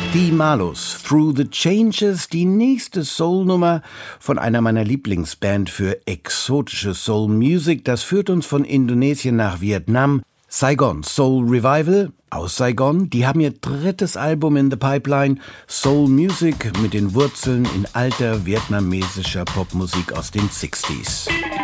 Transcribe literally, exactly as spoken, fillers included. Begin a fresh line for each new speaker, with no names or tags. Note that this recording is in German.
Die Malus, Through the Changes, die nächste Soul-Nummer von einer meiner Lieblingsband für exotische Soul-Music. Das führt uns von Indonesien nach Vietnam. Saigon Soul Revival aus Saigon, die haben ihr drittes Album in the Pipeline. Soul Music mit den Wurzeln in alter vietnamesischer Popmusik aus den sechziger.